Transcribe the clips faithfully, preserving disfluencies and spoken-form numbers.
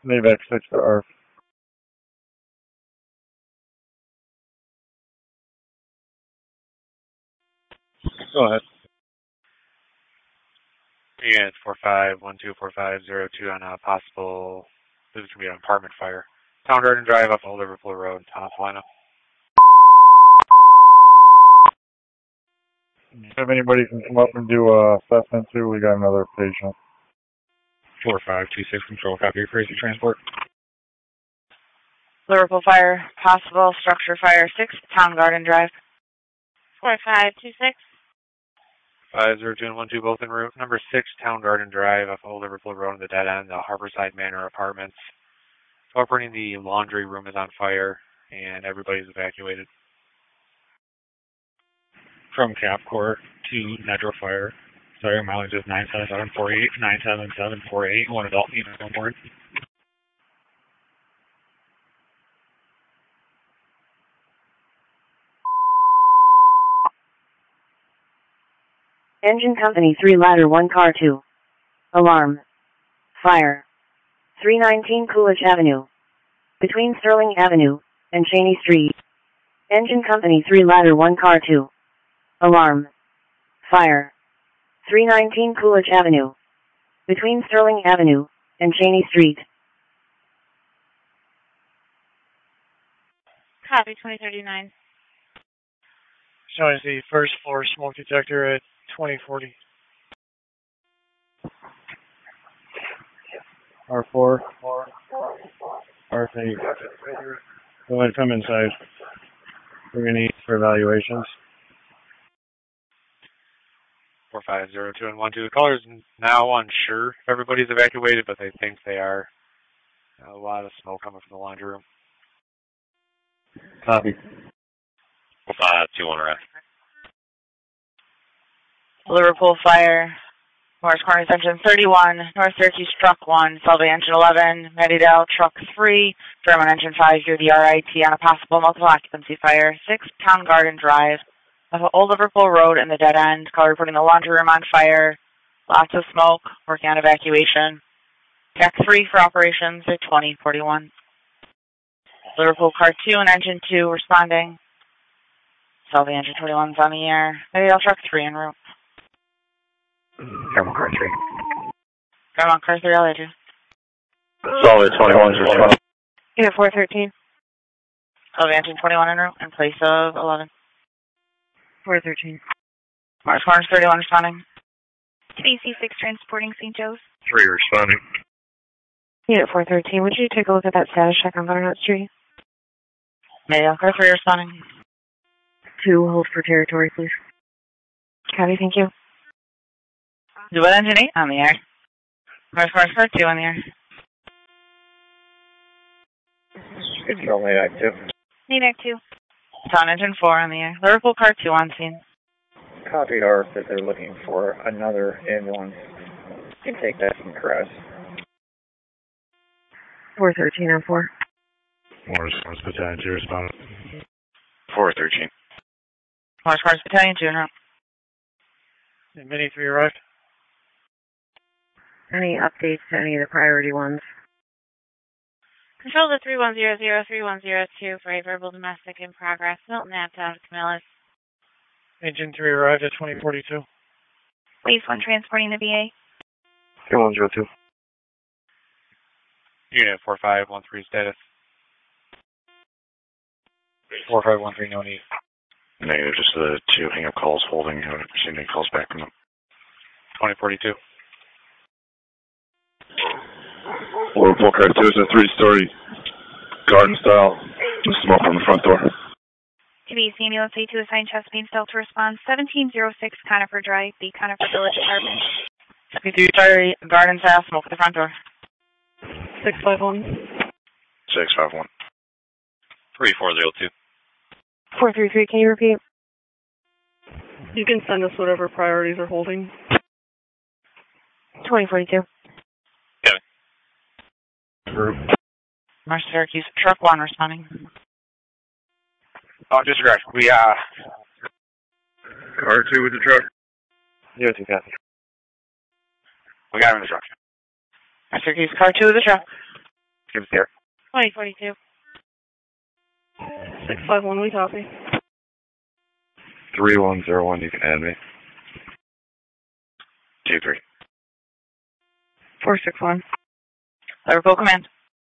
Maybach six to A R F. Go ahead. Unit four five one two four five zero two on a possible, this is going to be an apartment fire. Town Garden Drive up Old Liverpool Road, Top lineup. If anybody can come up and do a assessment too, we got another patient. four five two six control, copy, crazy transport. Liverpool Fire, possible structure fire six, Town Garden Drive. four five two six. five zero two and one two both en route. Number six, Town Garden Drive off Old Liverpool Road in the dead end, the Harborside Manor Apartments. Operating the laundry room is on fire, and everybody's evacuated. From Capcorp to Metro Fire. Sorry, mileage is nine seven seven four eight, nine seven seven four eight. One adult unit on board. Engine Company three ladder one car two. Alarm. Fire. three nineteen Coolidge Avenue. Between Sterling Avenue and Cheney Street. Engine Company three ladder one car two. Alarm. Fire. three nineteen Coolidge Avenue. Between Sterling Avenue and Cheney Street. Copy, twenty thirty-nine. Showing the first floor smoke detector at twenty forty. R four. R eight. Go ahead, come inside. We're going to need for evaluations. four five zero two and one two. The caller is now unsure if everybody's evacuated, but they think they are. A lot of smoke coming from the laundry room. Copy. five two one rest. Liverpool Fire, Morris Corners Engine thirty-one, North Syracuse Truck one, Selby Engine eleven, Medidale Truck three, German Engine five, you're the R I T on a possible multiple occupancy fire, six, Town Garden Drive, off of Old Liverpool Road in the dead end, call reporting the laundry room on fire, lots of smoke, working on evacuation. C A C three for operations at twenty forty-one. Liverpool Car two and Engine two responding. Selby Engine twenty-one's on the air, Medidale Truck three en route. Paramount Car three. Paramount Car three, I'll let you. Solid twenty-one is responding. Unit four thirteen. Selby Engine twenty-one en route in place of eleven. four thirteen. Morris Corners thirty-one responding. B C six transporting Saint Joe's. Three responding. Unit four thirteen, would you take a look at that status check on Butternut Street? Medidale Car three responding. Two, hold for territory, please. Copy, thank you. Duet Engine eight on the air. Morris Corners Car two on the air. Control Navac two. Navac two. Town Engine four on the air. Liverpool Car two on scene. Copy R that they're looking for another ambulance. You can take that from Crest. four thirteen on four. Morris Corners Battalion two responding. four thirteen. Morris Corners Battalion two en route. And Mini three arrived. Any updates to any of the priority ones? Control to three one zero zero three one zero two for a verbal domestic in progress. Milton Ave out of Camillus. Engine three arrived at twenty forty-two. Please, one transporting the V A. two one zero two. Unit four five one three status. four five one three, no need. Negative, just the two hang-up calls holding. Haven't received any calls back from them. twenty forty-two. Liverpool Car two is a three-story garden style. Smoke from the front door. To be seen, U S A two assigned Chesapeake Still to respond. seventeen oh six Conifer Drive, the Conifer Village Apartment. fifty-three Garden Style, smoke at the front door. six five one. six five one. three four zero two. four three three, can you repeat? You can send us whatever priorities are holding. twenty forty-two. Group. North Syracuse Truck one responding. Oh, disregard. We, uh... Car two with the truck. Zero two, copy. We got him in the truck. North Syracuse Car two with the truck. Gives here. twenty forty-two. six five one, we copy. three one zero one, you can add me. two three. four six one. Liverpool command.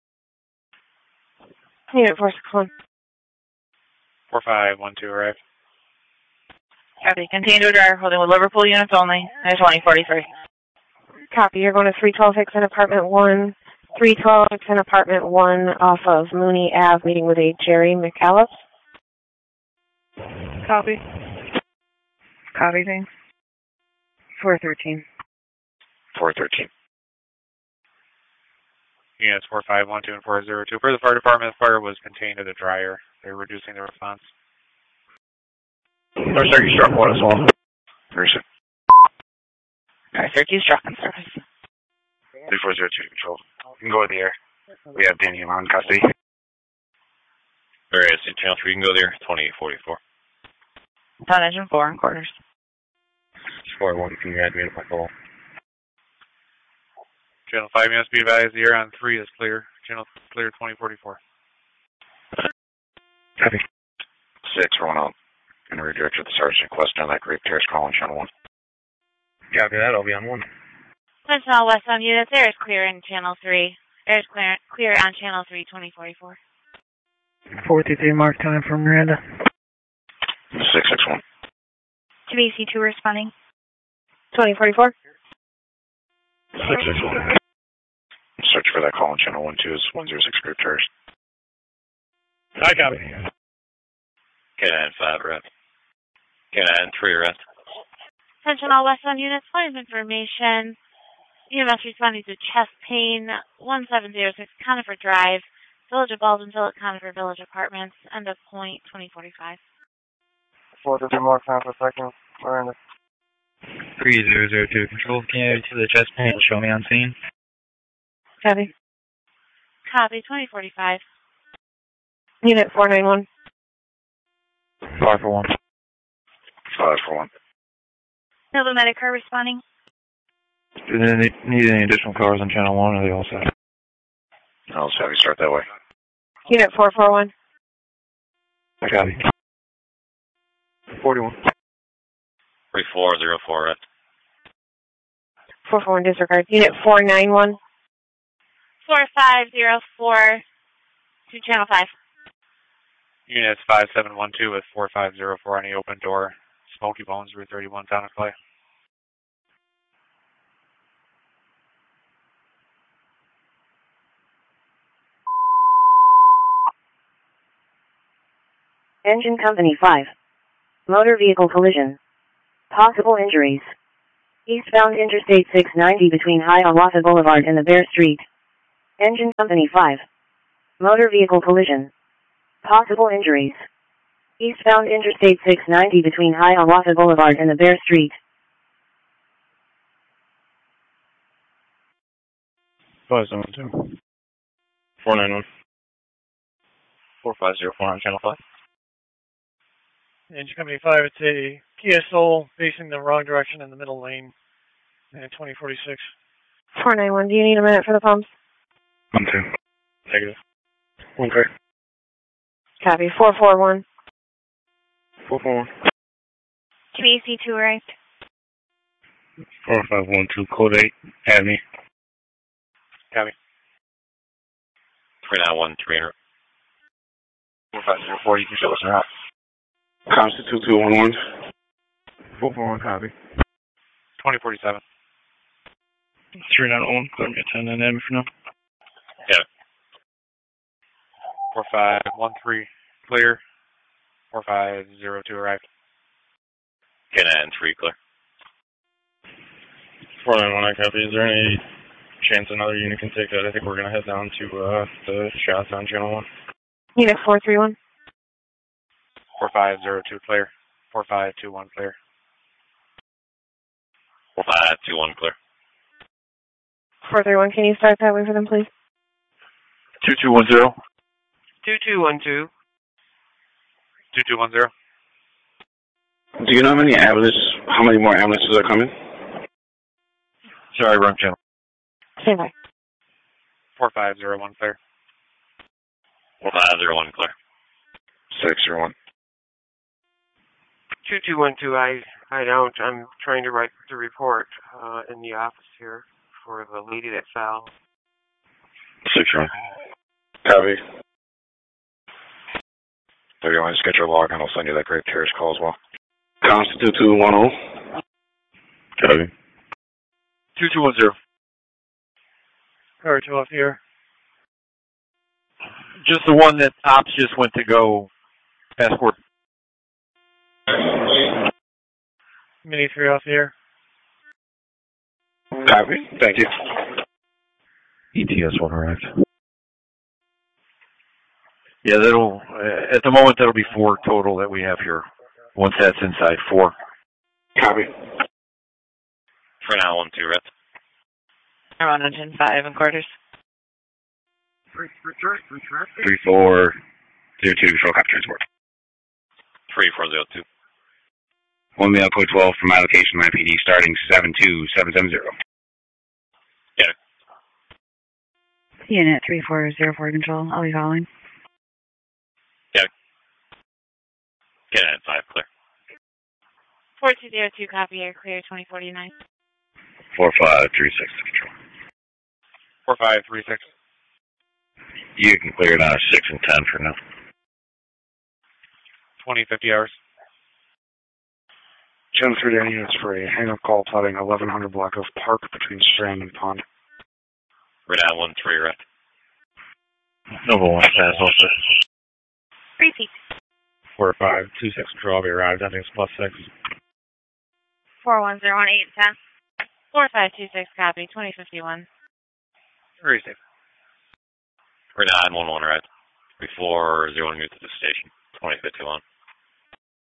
Unit four six one. four five one two arrive. Copy. Continue to drive, holding with Liverpool units only. And twenty forty-three. Copy. You're going to three twelve Hickson Apartment one. three twelve Hickson Apartment one off of Mooney Avenue, meeting with a Jerry McAuliffe. Copy. Copy, thanks. four thirteen. four thirteen. Units four five one two and four zero two. Per the fire department, the fire was contained to the dryer. They're reducing the response. North Syracuse struck one as well. Where's it? North Syracuse truck in service. three four zero two to control. You can go with the air. We have Danny on custody. Alright, so channel three, you can go there. twenty forty-four. Down engine four in quarters. four one, can you add me to my call? Channel five units, be advised, the air on three is clear. Channel clear twenty forty-four. Copy. six for one out. Gonna redirect to the sergeant quest down that Grape Terrace call on channel one. Copy that, I'll be on one. Sentinel westbound units, air is clear in channel three. Air is clear, clear on channel three, twenty forty-four. four two three mark time from Miranda. six six one. To B C two responding. twenty forty-four. six six one. Search for that call on channel one two is one zero six Grape Terrace. I copy. K nine five rep. K nine three rest. Sentinel westbound units, point of information. E M S responding to chest pain, one seven zero six Conifer Drive, Village of Baldwinville at Conifer Village Apartments, end of point twenty forty-five. four fifty more time per second. Miranda. three zero zero two. Control, can you add to the chest pain? Show me on scene. Copy. Copy, twenty forty-five. Unit four nine one. five for one. five for one. Nova Medicare responding. Do they need, need any additional cars on channel one, or are they all set? I'll just have you start that way. Unit four four one. I copy. forty-one. three four zero four rest. four four one disregard. Unit four nine one. four five zero four to channel five. Units five seven one two with four five zero four on the open door. Smoky Bones, Route thirty-one, Town of Clay. Engine Company five. Motor vehicle collision. Possible injuries. Eastbound Interstate six ninety between Hiawatha Boulevard and the Bear Street. Engine Company five. Motor vehicle collision. Possible injuries. Eastbound Interstate six ninety between Hiawatha Boulevard and the Bear Street. five seven two. four nine one. four five zero four on channel five. Engine Company five, it's a Kia Soul facing the wrong direction in the middle lane. And twenty forty-six. four nine one. Do you need a minute for the pumps? one two. Negative. one three. Copy. four four one. four four one. To B C two right. four five one two, code eight. Add me. Copy. three nine one three hundred. four five zero four, you can show us a route. Constant two two one one. four four one, copy. twenty forty-seven. three nine one, clear me at ten and add me for now. Yeah. four five one three, clear. four five zero two arrived. K nine three clear. four nine one, I copy. Is there any chance another unit can take that? I think we're going to head down to uh, the shots on channel one. Unit four three one. four five zero two, clear. four five two one, clear. four five two one clear. four three one, can you start that way for them, please? two two one zero. two two one two. two two one zero. Do you know how many ambulance, how many more ambulances are coming? Sorry, wrong channel. Same way. four five zero one, clear. five zero one, clear. six zero one. two two one two, I, I don't. I'm trying to write the report uh, in the office here for the lady that fell. six zero one. Copy. If you want to schedule a log, and I'll send you that Great Terrace call as well. Constitute two one zero. Copy. two two one zero. Car two off here. Just the one that ops just went to go passport. Mini three off here. Copy. Thank you. E T S one arrived. Yeah, that'll, uh, at the moment, that'll be four total that we have here. Once that's inside, four. Copy. For now, one two, Red. I'm on engine five and quarters. three four zero two, control copy transport. three four zero two. One mail code twelve from my location, my P D, starting seven two seven seven zero. Get it. Unit three four zero four control, I'll be following. Get it. Get it, five, clear. four two zero two, copy, air clear, twenty forty-nine. four five three six, control. four five three six. You can clear it on a six and ten for now. twenty fifty hours. Gen three Danny units for a hang-up call plotting eleven hundred block of Park between Strand and Pond. Red out one three, Red. Nova one, pass also. Repeat. four five two six, control, I'll be arrived. I think it's plus six. four one zero one eight ten. four five two six, copy, twenty fifty-one. Very safe. Red nine one one, Red. Before zero one, move to the station. twenty fifty-one.